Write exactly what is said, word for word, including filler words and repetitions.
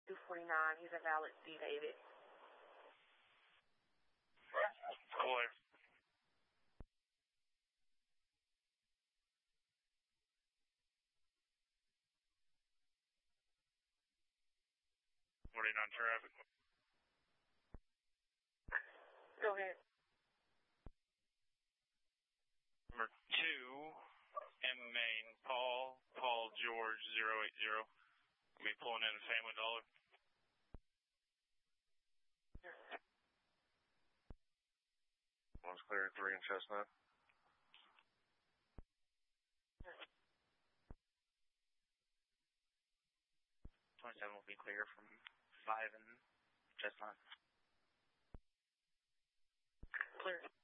two forty-nine. He's a valid D. David. Clear. forty-nine traffic. Go ahead. Number two, M Main, Paul, Paul George, zero eight zero. I'll be pulling in a Family Dollar. One's clear, three in Chestnut. twenty-seven will be clear from five in Chestnut. Clear.